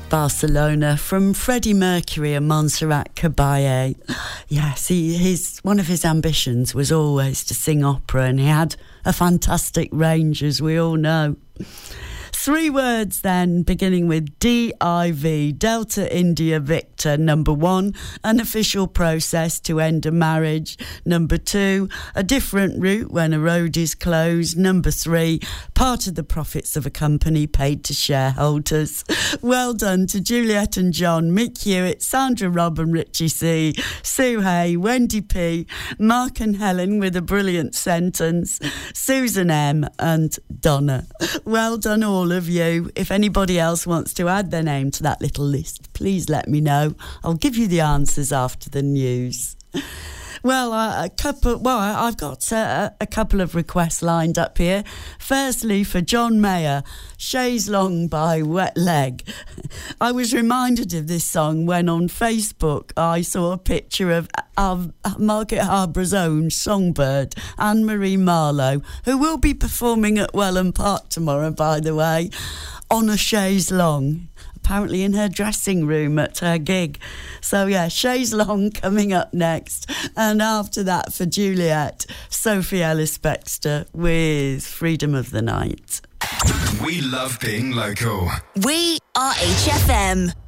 Barcelona from Freddie Mercury and Montserrat Caballé. Yes, one of his ambitions was always to sing opera, and he had a fantastic range, as we all know. 3 words then, beginning with DIV, Delta India Victor. Number 1, an official process to end a marriage. Number 2, a different route when a road is closed. Number 3, part of the profits of a company paid to shareholders. Well done to Juliet and John, Mick Hewitt, Sandra Robb and Richie C, Sue Hay, Wendy P, Mark and Helen with a brilliant sentence, Susan M and Donna. Well done all of you. If anybody else wants to add their name to that little list, please let me know. I'll give you the answers after the news. Well, I've got a couple of requests lined up here. Firstly, for John Mayer, Chaise Longue by Wet Leg. I was reminded of this song when on Facebook I saw a picture of Market Harbour's own songbird, Anne-Marie Marlowe, who will be performing at Welland Park tomorrow, by the way, on a chaise longue, apparently in her dressing room at her gig. So yeah, Chaise Longue coming up next. And after that, for Juliet, Sophie Ellis-Bextor with Freedom of the Night. We love being local. We are HFM.